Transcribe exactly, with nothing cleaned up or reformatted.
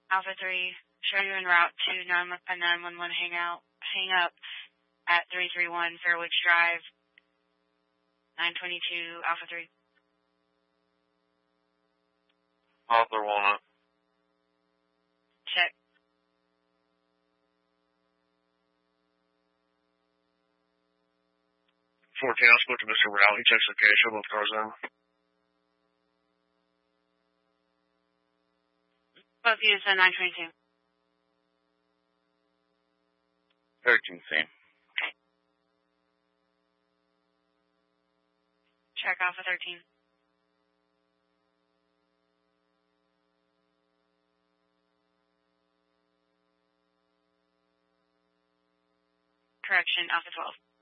Alpha three, show you en route to a nine one one hangout, hang up at three three one Fairwoods Drive, nine twenty-two Alpha three. Alpha one. Check. fourteen, I spoke to Mister Rowell. He checks the case. Show both cars in. Both units at nine twenty-two. thirteen C. Okay. Check Alpha thirteen. Correction, Alpha twelve.